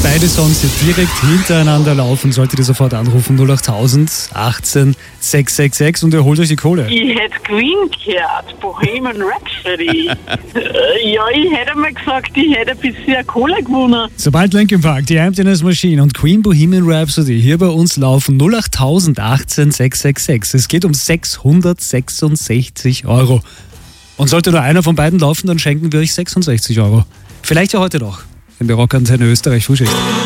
beide Songs hier direkt hintereinander laufen, solltet ihr sofort anrufen. 08000 18 666 und ihr holt euch die Kohle. Ich hätte Queen gehört, Bohemian Rhapsody. Ja, ich hätte einmal gesagt, ich hätte ein bisschen Kohle gewonnen. Sobald Linkin Park, die Emptiness Machine und Queen Bohemian Rhapsody hier bei uns laufen, 08000 18 666. Es geht um 666 Euro. Und sollte nur einer von beiden laufen, dann schenken wir euch 66 Euro. Vielleicht ja heute noch in der Rockantenne Österreich Frühschicht.